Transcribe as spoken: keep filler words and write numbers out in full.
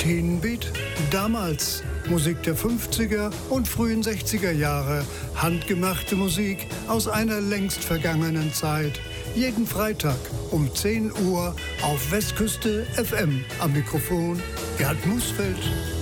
Teenbeat, damals Musik der fünfziger und frühen sechziger Jahre, handgemachte Musik aus einer längst vergangenen Zeit. Jeden Freitag um zehn Uhr auf Westküste F M. Am Mikrofon Gerd Musfeld.